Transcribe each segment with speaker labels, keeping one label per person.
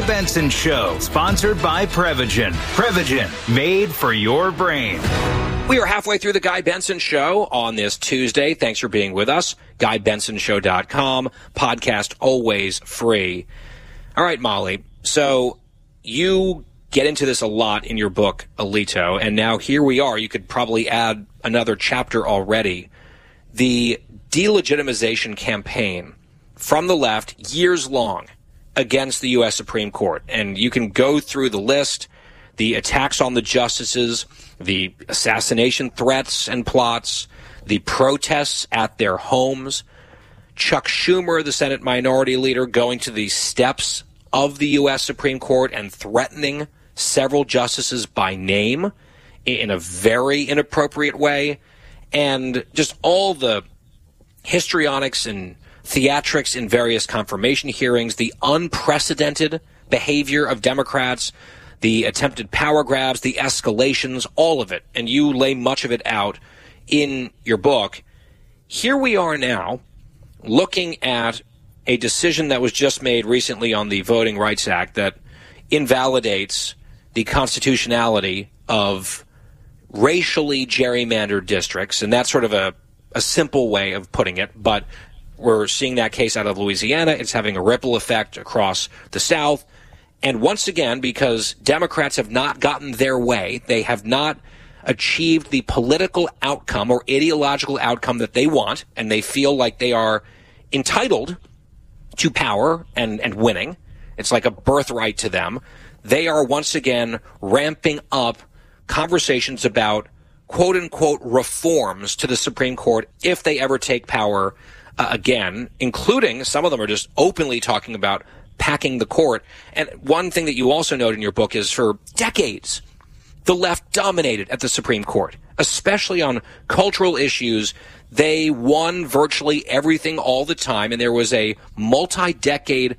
Speaker 1: Benson Show, sponsored by Prevagen. Prevagen, made for your brain.
Speaker 2: We are halfway through the Guy Benson Show on this Tuesday. Thanks for being with us. GuyBensonShow.com. Podcast always free. All right, Molly. So you get into this a lot in your book, Alito, and now here we are. You could probably add another chapter already. The delegitimization campaign from the left, years long, against the U.S. Supreme Court. And you can go through the list, the attacks on the justices, the assassination threats and plots, the protests at their homes, Chuck Schumer, the Senate Minority Leader, going to the steps of the U.S. Supreme Court and threatening several justices by name in a very inappropriate way, and just all the histrionics and theatrics in various confirmation hearings, the unprecedented behavior of Democrats, the attempted power grabs, the escalations, all of it. And you lay much of it out in your book. Here we are now looking at a decision that was just made recently on the Voting Rights Act that invalidates the constitutionality of racially gerrymandered districts. And that's sort of a simple way of putting it, but we're seeing that case out of Louisiana. It's having a ripple effect across the South. And once again, because Democrats have not gotten their way, they have not achieved the political outcome or ideological outcome that they want, and they feel like they are entitled to power and winning. It's like a birthright to them. They are once again ramping up conversations about quote-unquote reforms to the Supreme Court if they ever take power again, including some of them are just openly talking about packing the court. And one thing that you also note in your book is for decades, the left dominated at the Supreme Court, especially on cultural issues. They won virtually everything all the time, and there was a multi-decade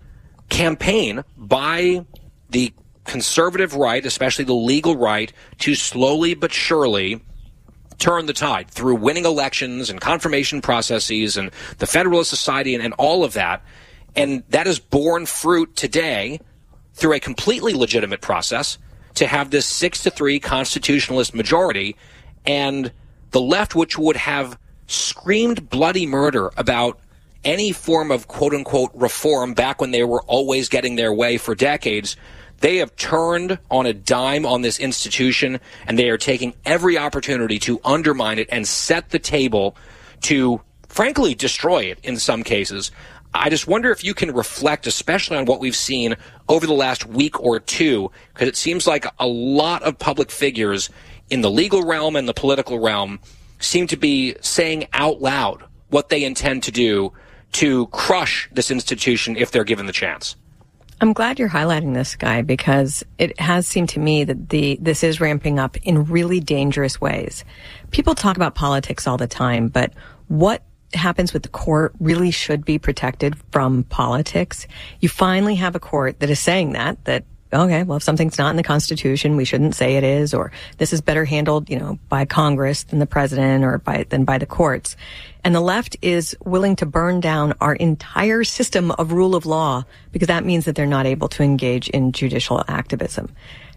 Speaker 2: campaign by the conservative right, especially the legal right, to slowly but surely turn the tide through winning elections and confirmation processes and the Federalist Society and all of that. And that has borne fruit today through a completely legitimate process to have this 6-3 constitutionalist majority. And the left, which would have screamed bloody murder about any form of quote-unquote reform back when they were always getting their way for decades, they have turned on a dime on this institution, and they are taking every opportunity to undermine it and set the table to, frankly, destroy it in some cases. I just wonder if you can reflect, especially on what we've seen over the last week or two, because it seems like a lot of public figures in the legal realm and the political realm seem to be saying out loud what they intend to do to crush this institution if they're given the chance.
Speaker 3: I'm glad you're highlighting this, Guy, because it has seemed to me that this is ramping up in really dangerous ways. People talk about politics all the time, but what happens with the court really should be protected from politics. You finally have a court that is saying that, okay, well, if something's not in the Constitution, we shouldn't say it is, or this is better handled, by Congress than the president or than by the courts. And the left is willing to burn down our entire system of rule of law because that means that they're not able to engage in judicial activism.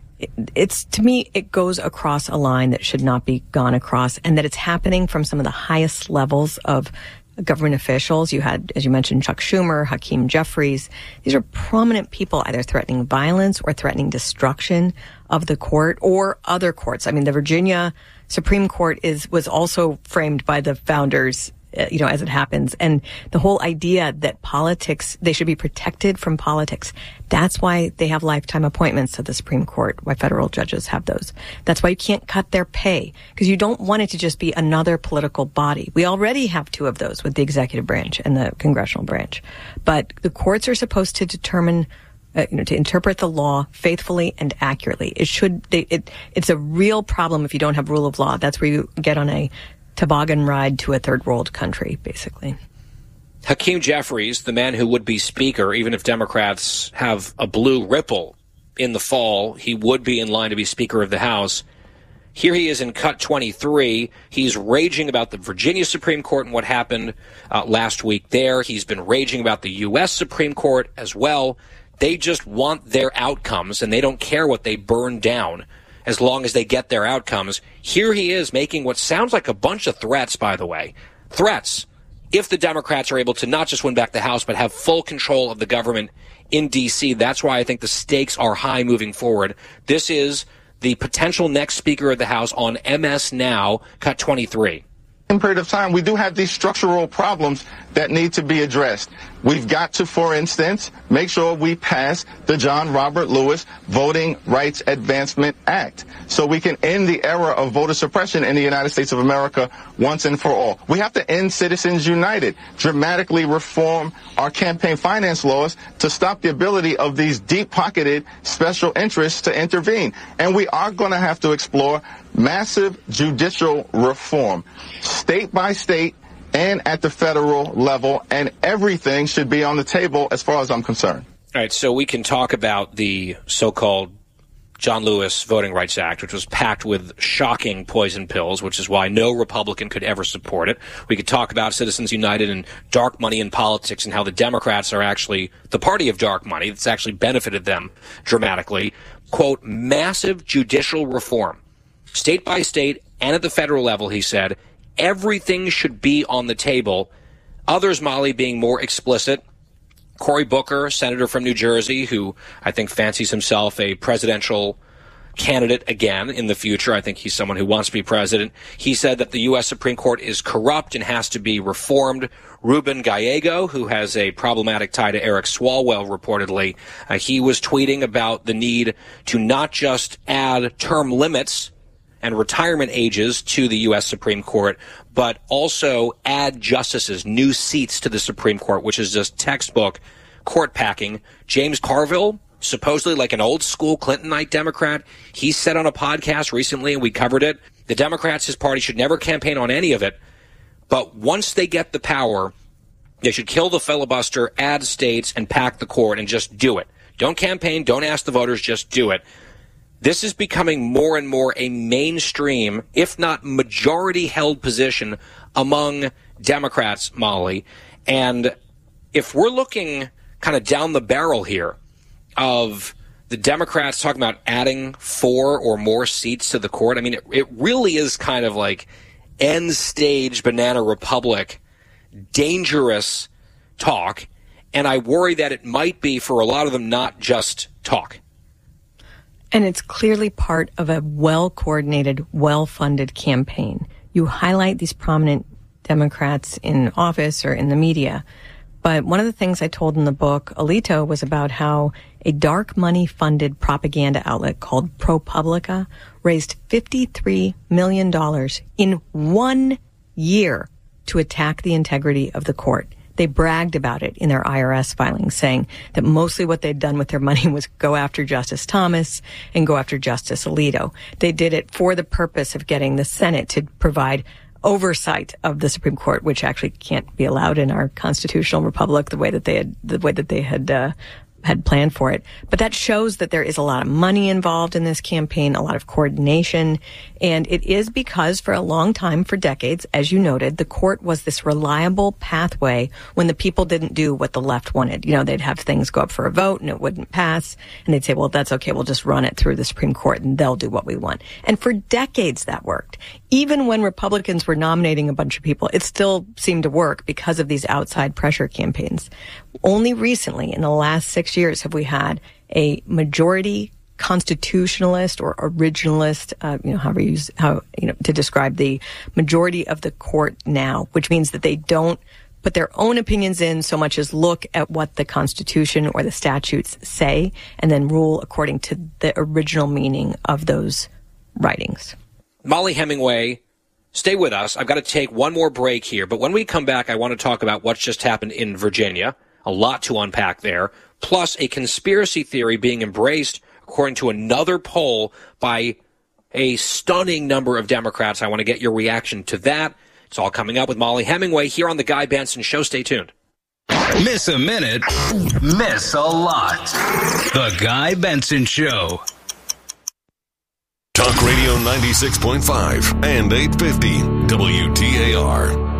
Speaker 3: To me, it goes across a line that should not be gone across, and that it's happening from some of the highest levels of government officials. You had, as you mentioned, Chuck Schumer, Hakeem Jeffries. These are prominent people either threatening violence or threatening destruction of the court or other courts. I mean, the Virginia Supreme Court was also framed by the founders, as it happens. And the whole idea that they should be protected from politics. That's why they have lifetime appointments to the Supreme Court, why federal judges have those. That's why you can't cut their pay, because you don't want it to just be another political body. We already have two of those with the executive branch and the congressional branch. But the courts are supposed to determine to interpret the law faithfully and accurately. It's a real problem if you don't have rule of law. That's where you get on a toboggan ride to a third world country, basically.
Speaker 2: Hakeem Jeffries, the man who would be speaker, even if Democrats have a blue ripple in the fall, he would be in line to be Speaker of the House. Here he is in cut 23. He's raging about the Virginia Supreme Court and what happened last week there. He's been raging about the U.S. Supreme Court as well, They just want their outcomes, and they don't care what they burn down as long as they get their outcomes. Here he is making what sounds like a bunch of threats, by the way. Threats. If the Democrats are able to not just win back the House, but have full control of the government in D.C., that's why I think the stakes are high moving forward. This is the potential next Speaker of the House on MS Now, cut 23.
Speaker 4: Period of time, we do have these structural problems that need to be addressed. We've got to, for instance, make sure we pass the John Robert Lewis Voting Rights Advancement Act so we can end the era of voter suppression in the United States of America once and for all. We have to end Citizens United, dramatically reform our campaign finance laws to stop the ability of these deep-pocketed special interests to intervene. And we are going to have to explore massive judicial reform, state by state and at the federal level, and everything should be on the table as far as I'm concerned.
Speaker 2: All right, so we can talk about the so-called John Lewis Voting Rights Act, which was packed with shocking poison pills, which is why no Republican could ever support it. We could talk about Citizens United and dark money in politics and how the Democrats are actually the party of dark money that's actually benefited them dramatically. Quote, massive judicial reform. State by state and at the federal level, he said, everything should be on the table. Others, Molly, being more explicit. Cory Booker, senator from New Jersey, who I think fancies himself a presidential candidate again in the future. I think he's someone who wants to be president. He said that the U.S. Supreme Court is corrupt and has to be reformed. Ruben Gallego, who has a problematic tie to Eric Swalwell, reportedly, he was tweeting about the need to not just add term limits and retirement ages to the U.S. Supreme Court, but also add justices, new seats to the Supreme Court, which is just textbook court packing. James Carville, supposedly like an old-school Clintonite Democrat, he said on a podcast recently, and we covered it, the Democrats, his party, should never campaign on any of it, but once they get the power, they should kill the filibuster, add states, and pack the court, and just do it. Don't campaign, don't ask the voters, just do it. This is becoming more and more a mainstream, if not majority-held position among Democrats, Molly. And if we're looking kind of down the barrel here of the Democrats talking about adding 4 or more seats to the court, I mean, it really is kind of like end-stage Banana Republic, dangerous talk. And I worry that it might be, for a lot of them, not just talk.
Speaker 3: And it's clearly part of a well-coordinated, well-funded campaign. You highlight these prominent Democrats in office or in the media. But one of the things I told in the book, Alito, was about how a dark money-funded propaganda outlet called ProPublica raised $53 million in 1 year to attack the integrity of the court. They bragged about it in their IRS filings, saying that mostly what they'd done with their money was go after Justice Thomas and go after Justice Alito. They did it for the purpose of getting the Senate to provide oversight of the Supreme Court, which actually can't be allowed in our constitutional republic the way that they had planned for it. But that shows that there is a lot of money involved in this campaign, a lot of coordination. And it is because for a long time, for decades, as you noted, the court was this reliable pathway when the people didn't do what the left wanted. You know, they'd have things go up for a vote and it wouldn't pass. And they'd say, well, that's okay. We'll just run it through the Supreme Court and they'll do what we want. And for decades that worked. Even when Republicans were nominating a bunch of people, it still seemed to work because of these outside pressure campaigns. Only recently, in the last 6 years, have we had a majority constitutionalist or originalist, to describe the majority of the court now, which means that they don't put their own opinions in so much as look at what the Constitution or the statutes say and then rule according to the original meaning of those writings.
Speaker 2: Molly Hemingway, stay with us. I've got to take one more break here, but when we come back, I want to talk about what's just happened in Virginia. A lot to unpack there, plus a conspiracy theory being embraced, according to another poll, by a stunning number of Democrats. I want to get your reaction to that. It's all coming up with Molly Hemingway here on The Guy Benson Show. Stay tuned.
Speaker 1: Miss a minute, miss a lot. The Guy Benson Show.
Speaker 5: Talk Radio 96.5 and 850 WTAR.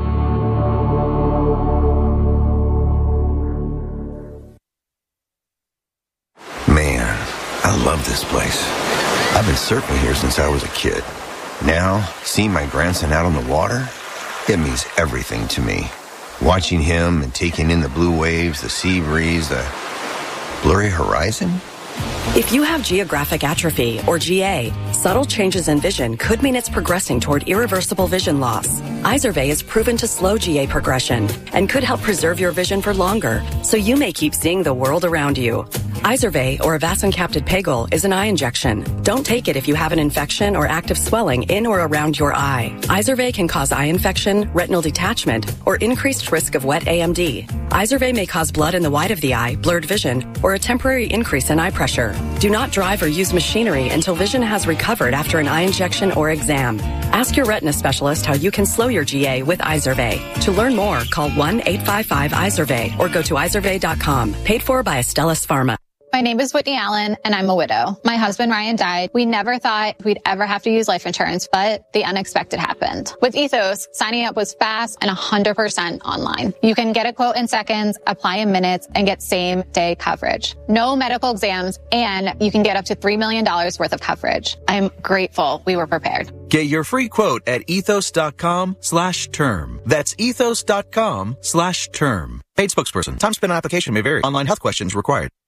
Speaker 6: I love this place. I've been surfing here since I was a kid. Now, seeing my grandson out on the water, it means everything to me. Watching him and taking in the blue waves, the sea breeze, the blurry horizon.
Speaker 7: If you have geographic atrophy, or GA, subtle changes in vision could mean it's progressing toward irreversible vision loss. Izervay is proven to slow GA progression and could help preserve your vision for longer, so you may keep seeing the world around you. Izervay, or avacincaptad pegol, is an eye injection. Don't take it if you have an infection or active swelling in or around your eye. Izervay can cause eye infection, retinal detachment, or increased risk of wet AMD. Izervay may cause blood in the white of the eye, blurred vision, or a temporary increase in eye pressure. Do not drive or use machinery until vision has recovered after an eye injection or exam. Ask your retina specialist how you can slow your GA with Izervay. To learn more, call 1-855-IZERVAY or go to izervay.com. Paid for by Astellas Pharma.
Speaker 8: My name is Whitney Allen, and I'm a widow. My husband, Ryan, died. We never thought we'd ever have to use life insurance, but the unexpected happened. With Ethos, signing up was fast and 100% online. You can get a quote in seconds, apply in minutes, and get same-day coverage. No medical exams, and you can get up to $3 million worth of coverage. I'm grateful we were prepared.
Speaker 9: Get your free quote at ethos.com/term. That's ethos.com/term. Paid spokesperson. Time spent on application may vary. Online health questions required.